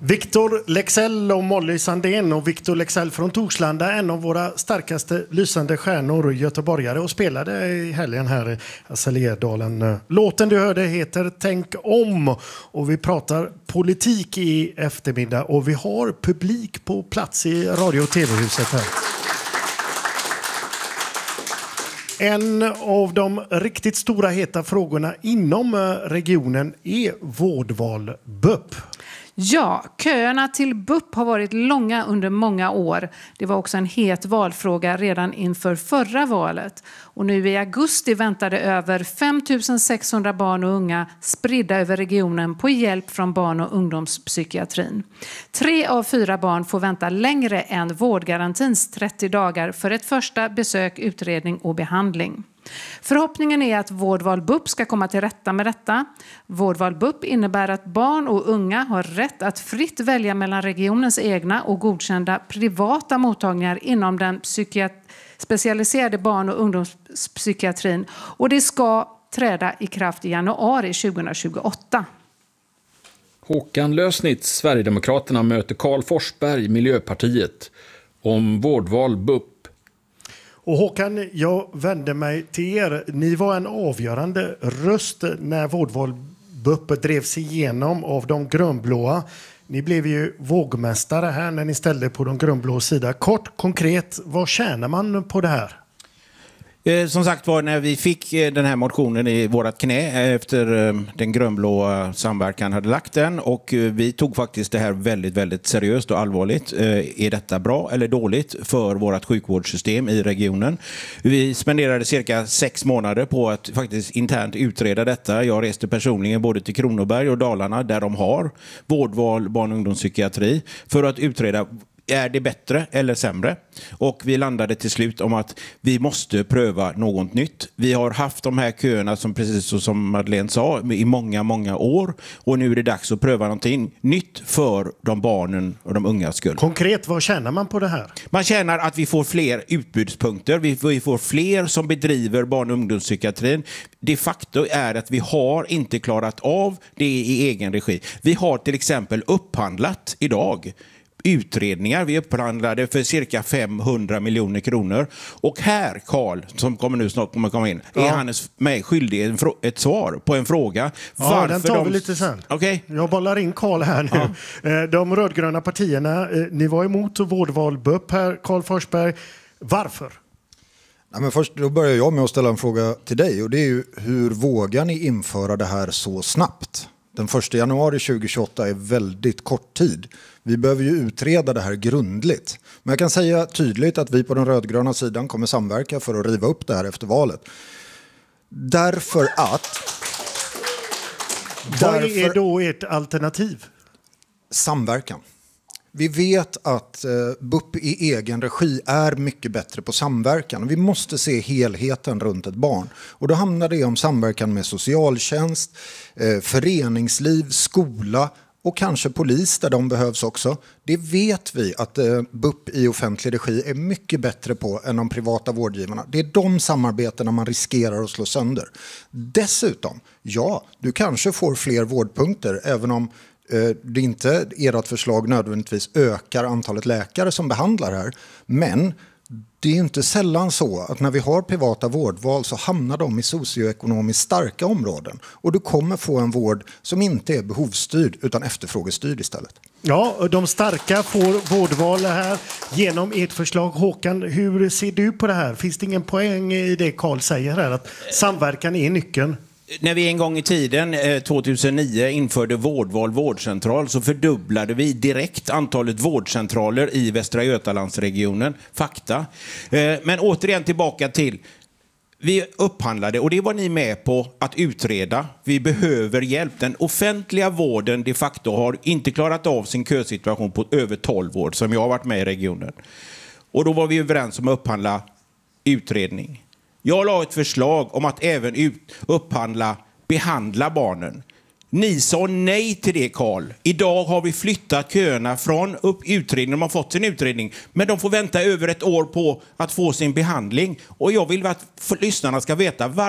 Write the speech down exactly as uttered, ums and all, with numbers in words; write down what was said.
Victor Leksell och Molly Sandén. Och Victor Leksell från Torslanda, en av våra starkaste lysande stjärnor, göteborgare, och spelade i helgen här i Ateljédalen. Låten du hörde heter Tänk om, och vi pratar politik i eftermiddag, och vi har publik på plats i radio- och tv-huset här. En av de riktigt stora heta frågorna inom regionen är vårdval B U P. Ja, köerna till B U P har varit långa under många år. Det var också en het valfråga redan inför förra valet. Och nu i augusti väntade över fem tusen sexhundra barn och unga spridda över regionen på hjälp från barn- och ungdomspsykiatrin. Tre av fyra barn får vänta längre än vårdgarantins trettio dagar för ett första besök, utredning och behandling. Förhoppningen är att Vårdval B U P ska komma till rätta med detta. Vårdval B U P innebär att barn och unga har rätt att fritt välja mellan regionens egna och godkända privata mottagningar inom den psykiat- specialiserade barn- och ungdomspsykiatrin, och det ska träda i kraft i januari tjugohundratjugoåtta. Håkan Lösnitz, Sverigedemokraterna, möter Karl Forsberg, Miljöpartiet, om vårdval B U P. Och Håkan, jag vänder mig till er. Ni var en avgörande röst när vårdval B U P drevs igenom av de grönblåa. Ni blev ju vågmästare här när ni ställde på de grönblåa sida. Kort, konkret, vad tjänar man på det här? Eh, som sagt var, när vi fick eh, den här motionen i vårat knä eh, efter eh, den grönblåa samverkan hade lagt den, och eh, vi tog faktiskt det här väldigt, väldigt seriöst och allvarligt. Eh, är detta bra eller dåligt för vårt sjukvårdssystem i regionen? Vi spenderade cirka sex månader på att faktiskt internt utreda detta. Jag reste personligen både till Kronoberg och Dalarna där de har vårdval, barn- och ungdomspsykiatri, för att utreda: är det bättre eller sämre? Och vi landade till slut om att vi måste pröva något nytt. Vi har haft de här köerna, som precis som Madeleine sa, i många, många år. Och nu är det dags att pröva någonting nytt för de barnen och de ungas skull. Konkret, vad tjänar man på det här? Man tjänar att vi får fler utbudspunkter. Vi, vi får fler som bedriver barn- och ungdomspsykiatrin. De facto är att vi har inte klarat av det i egen regi. Vi har till exempel upphandlat idag utredningar. Vi upphandlade för cirka femhundra miljoner kronor. Och här, Karl, som kommer nu snart kommer komma in, ja. är han mig skyldig en frå- ett svar på en fråga. Ja, Varför den tar de... vi lite sen. Okay. Jag bollar in Karl här nu. Ja. De rödgröna partierna, ni var emot vårdval B U P här, Karl Forsberg. Varför? Ja, men först då börjar jag med att ställa en fråga till dig, och det är ju: hur vågar ni införa det här så snabbt? Den första januari tjugohundratjugoåtta är väldigt kort tid. Vi behöver ju utreda det här grundligt. Men jag kan säga tydligt att vi på den rödgröna sidan kommer samverka för att riva upp det här efter valet. Därför att... Vad därför, är då ert alternativ? Samverkan. Vi vet att eh, B U P i egen regi är mycket bättre på samverkan. Vi måste se helheten runt ett barn. Och då handlar det om samverkan med socialtjänst, eh, föreningsliv, skola och kanske polis där de behövs också. Det vet vi att eh, B U P i offentlig regi är mycket bättre på än de privata vårdgivarna. Det är de samarbetena man riskerar att slå sönder. Dessutom, ja, du kanske får fler vårdpunkter även om det är inte ert förslag nödvändigtvis ökar antalet läkare som behandlar här. Men det är inte sällan så att när vi har privata vårdval så hamnar de i socioekonomiskt starka områden. Och du kommer få en vård som inte är behovsstyrd utan efterfrågestyrd istället. Ja, de starka får vårdval här genom ert förslag. Håkan, hur ser du på det här? Finns det ingen poäng i det Karl säger här, att samverkan är nyckeln? När vi en gång i tiden, tjugohundranio, införde vårdval vårdcentral, så fördubblade vi direkt antalet vårdcentraler i Västra Götalandsregionen. Fakta. Men återigen tillbaka till, vi upphandlade, och det var ni med på att utreda. Vi behöver hjälp. Den offentliga vården de facto har inte klarat av sin kösituation på över tolv år, som jag har varit med i regionen. Och då var vi överens om att upphandla utredning. Jag la ett förslag om att även ut, upphandla, behandla barnen. Ni sa nej till det, Karl. Idag har vi flyttat köerna från upp utredningen. De har fått sin utredning, men de får vänta över ett år på att få sin behandling. Och jag vill att lyssnarna ska veta varför.